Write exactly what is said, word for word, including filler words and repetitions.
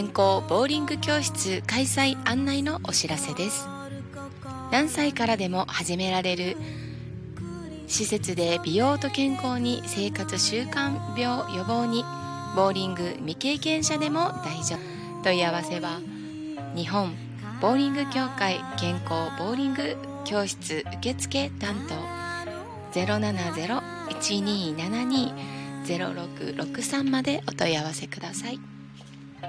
健康ボーリング教室開催案内のお知らせです。何歳からでも始められる施設で、美容と健康に、生活習慣病予防に、ボーリング未経験者でも大丈夫。問い合わせは日本ボーリング協会健康ボーリング教室受付担当 ゼロななゼロ いちにーななにー ゼロろくろくさん までお問い合わせください。